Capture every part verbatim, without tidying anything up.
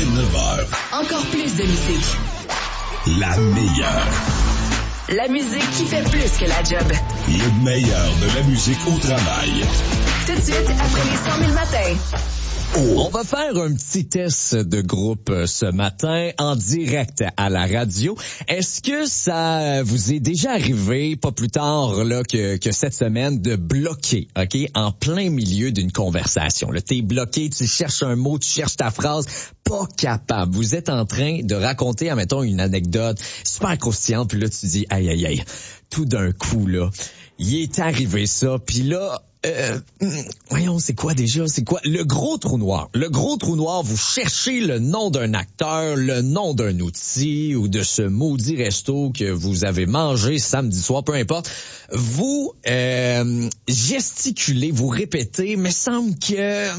Dès neuf heures. Encore plus de musique. La meilleure. La musique qui fait plus que la job. Le meilleur de la musique au travail. Tout de suite, après les cent mille matins. On va faire un petit test de groupe ce matin en direct à la radio. Est-ce que ça vous est déjà arrivé, pas plus tard là que, que cette semaine, de bloquer, ok, en plein milieu d'une conversation? Là, t'es bloqué, tu cherches un mot, tu cherches ta phrase, pas capable. Vous êtes en train de raconter, admettons, une anecdote super croustillante, puis là tu dis, aïe aïe aïe, tout d'un coup là, il est arrivé ça, puis là. Euh, voyons, c'est quoi déjà? C'est quoi? Le gros trou noir. Le gros trou noir, vous cherchez le nom d'un acteur, le nom d'un outil ou de ce maudit resto que vous avez mangé samedi soir, peu importe. Vous euh, gesticulez, vous répétez, mais semble que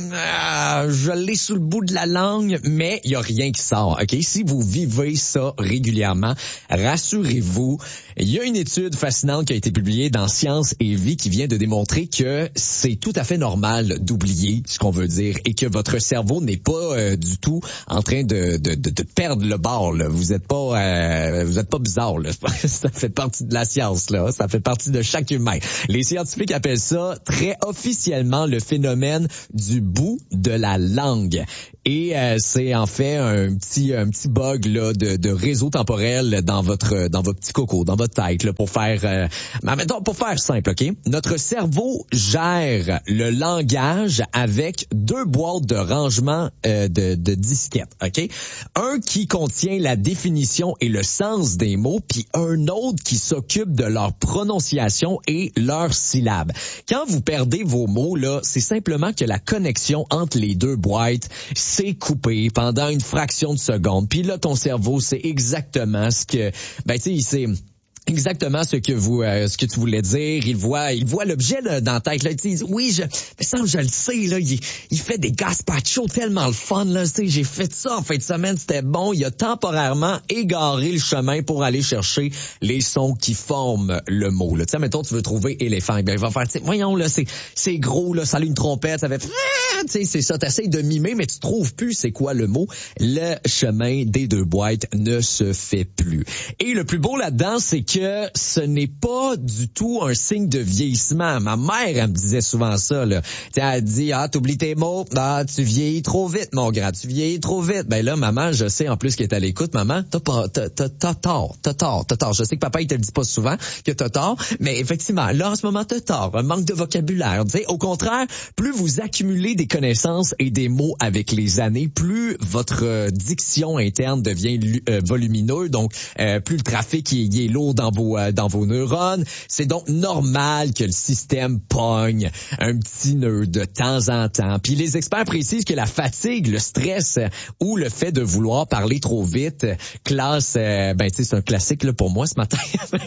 euh, je l'ai sous le bout de la langue, mais il y a rien qui sort. Ok, si vous vivez ça régulièrement, rassurez-vous, il y a une étude fascinante qui a été publiée dans Science et Vie qui vient de démontrer que c'est tout à fait normal d'oublier ce qu'on veut dire et que votre cerveau n'est pas euh, du tout en train de, de, de, de perdre le bord. Là. Vous êtes pas, euh, vous êtes pas bizarre. Là. Ça fait partie de la science. Là. Ça fait partie de chaque humain. Les scientifiques appellent ça très officiellement le phénomène du bout de la langue. Et euh, c'est en fait un petit un petit bug là de, de réseau temporel dans votre dans votre petit coco, dans votre tête là, pour faire euh, mais mettons, pour faire simple, ok. Notre cerveau gère le langage avec deux boîtes de rangement euh, de, de disquettes, ok. Un qui contient la définition et le sens des mots, puis un autre qui s'occupe de leur prononciation et leurs syllabes. Quand vous perdez vos mots là, c'est simplement que la connexion entre les deux boîtes c'est coupé pendant une fraction de seconde. Puis là, ton cerveau, c'est exactement ce que... Ben, tu sais, c'est... exactement ce que vous euh, ce que tu voulais dire. Il voit il voit l'objet là, dans la tête là. Il dit oui, je mais ça je le sais là, il, il fait des gazpacho tellement le fun là, tu sais, j'ai fait ça en fin de semaine, c'était bon. Il a temporairement égaré le chemin pour aller chercher les sons qui forment le mot là. Tu sais, mettons tu veux trouver éléphant, ben il va faire tu sais, voyons là, c'est c'est gros là, ça a une trompette, ça fait tu sais, c'est ça, t'essayes de mimer mais tu trouves plus c'est quoi le mot. Le chemin des deux boîtes ne se fait plus. Et le plus beau là-dedans, c'est que que ce n'est pas du tout un signe de vieillissement. Ma mère, elle me disait souvent ça, là. T'sais, elle dit, ah, t'oublies tes mots, ah, tu vieillis trop vite, mon grand, tu vieillis trop vite. Ben là, maman, je sais, en plus qu'elle est à l'écoute, maman, t'as pas, t'as, t'as, t'as tort, t'as tort, t'as tort. Je sais que papa, il te le dit pas souvent que t'as tort, mais effectivement, là, en ce moment, t'as tort. Un manque de vocabulaire, tu sais. Au contraire, plus vous accumulez des connaissances et des mots avec les années, plus votre euh, diction interne devient euh, volumineux, donc euh, plus le trafic il, il est lourd dans vos euh, dans vos neurones. C'est donc normal que le système pogne un petit nœud de temps en temps. Puis les experts précisent que la fatigue, le stress euh, ou le fait de vouloir parler trop vite, euh, classe, euh, ben tu sais c'est un classique là pour moi ce matin.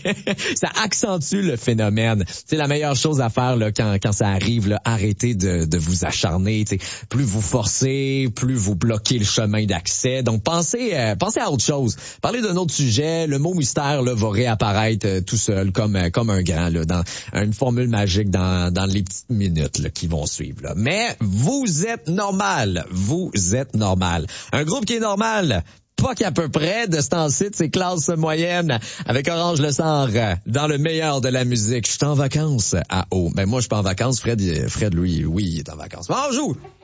Ça accentue le phénomène. C'est la meilleure chose à faire là quand quand ça arrive là, arrêtez de de vous acharner. T'sais. Plus vous forcez, plus vous bloquez le chemin d'accès. Donc pensez euh, pensez à autre chose. Parlez d'un autre sujet. Le mot mystère là va réapparaître euh, tout seul comme euh, comme un grand là dans une formule magique dans dans les petites minutes là, qui vont suivre là. Mais vous êtes normal, vous êtes normal. Un groupe qui est normal, pas qu'à peu près de ce temps-ci, c'est classe moyenne avec Orange Le Sard dans le meilleur de la musique. Je suis en vacances à haut. Ben moi je suis pas en vacances, Fred Fred lui oui, il est en vacances. Bonjour.